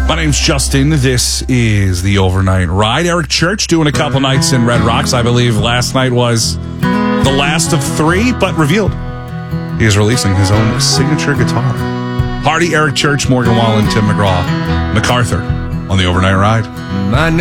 My name's Justin. This is the Overnight Ride. Eric Church doing a couple nights in Red Rocks. I believe last night was the last of 3, but revealed he is releasing his own signature guitar. Hardy, Eric Church, Morgan Wallen, Tim McGraw, MacArthur on the Overnight Ride.